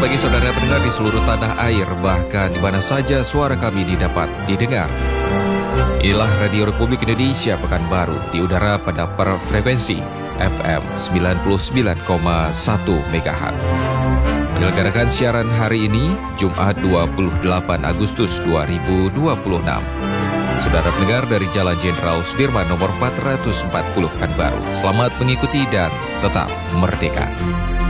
pagi saudara pendengar di seluruh tanah air, bahkan di mana saja suara kami didapat didengar. Inilah Radio Republik Indonesia Pekanbaru di udara pada frekuensi FM 99,1 MHz. Menyelenggarakan siaran hari ini, Jumat 28 Agustus 2026. Saudara pendengar dari Jalan Jenderal Sudirman nomor 440 Pekanbaru. Selamat mengikuti dan tetap merdeka.